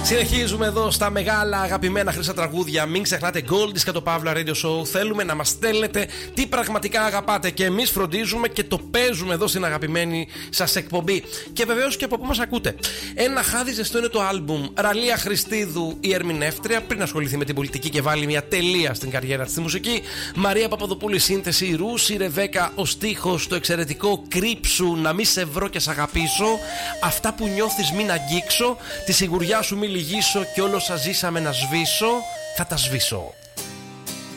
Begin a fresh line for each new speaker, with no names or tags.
Συνεχίζουμε εδώ στα μεγάλα αγαπημένα χρυσά τραγούδια. Μην ξεχνάτε Goldies και το Pavla Radio Show. Θέλουμε να μας στέλνετε τι πραγματικά αγαπάτε και εμείς φροντίζουμε και το παίζουμε εδώ στην αγαπημένη σας εκπομπή. Και βεβαίως και από πού μας ακούτε. Ένα χάδι ζεστό είναι το άλμπουμ. Ραλία Χριστίδου, η ερμηνεύτρια, πριν ασχοληθεί με την πολιτική και βάλει μια τελεία στην καριέρα της στη μουσική. Μαρία Παπαδοπούλη, σύνθεση. Ρούση Ρεβέκα, ο στίχος, το εξαιρετικό Κρύψου, να μη σε βρω και σ' αγαπήσω. Αυτά που νιώθεις μην αγγίξω. Τη σιγουριά σου μη λυγίσω και όλο σας ζήσαμε να σβήσω, θα τα σβήσω.